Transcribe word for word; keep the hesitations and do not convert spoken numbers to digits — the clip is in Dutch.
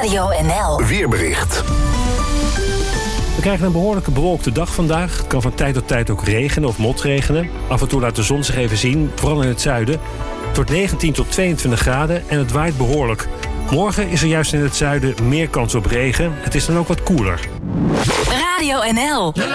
Radio N L. Weerbericht. We krijgen een behoorlijke bewolkte dag vandaag. Het kan van tijd tot tijd ook regenen of motregenen. Af en toe laat de zon zich even zien, vooral in het zuiden. Het wordt negentien tot tweeëntwintig graden en het waait behoorlijk. Morgen is er juist in het zuiden meer kans op regen. Het is dan ook wat koeler. Radio N L.